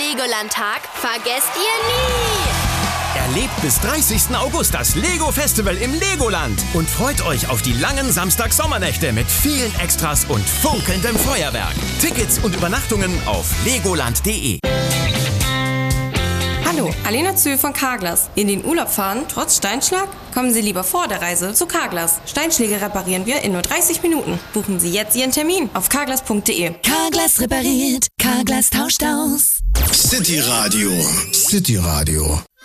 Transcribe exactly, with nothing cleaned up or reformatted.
Legoland-Tag vergesst ihr nie. Erlebt bis dreißigsten August das Lego-Festival im Legoland und freut euch auf die langen Samstag-Sommernächte mit vielen Extras und funkelndem Feuerwerk. Tickets und Übernachtungen auf legoland punkt de. Hallo, Alena Zühl von Carglass. In den Urlaub fahren, trotz Steinschlag? Kommen Sie lieber vor der Reise zu Carglass. Steinschläge reparieren wir in nur dreißig Minuten. Buchen Sie jetzt Ihren Termin auf carglass punkt de. Carglass repariert, Carglass tauscht aus. City Radio. City Radio.